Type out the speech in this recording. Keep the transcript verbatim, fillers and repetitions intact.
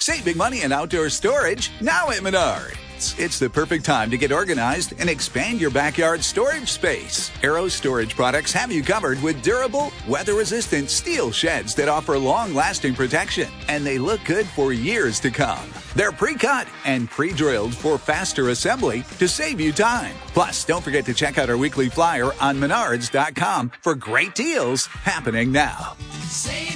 Save big money in outdoor storage now at Menards. It's the perfect time to get organized and expand your backyard storage space. Arrow Storage products have you covered with durable, weather-resistant steel sheds that offer long-lasting protection, and they look good for years to come. They're pre-cut and pre-drilled for faster assembly to save you time. Plus, don't forget to check out our weekly flyer on menards dot com for great deals happening now. Save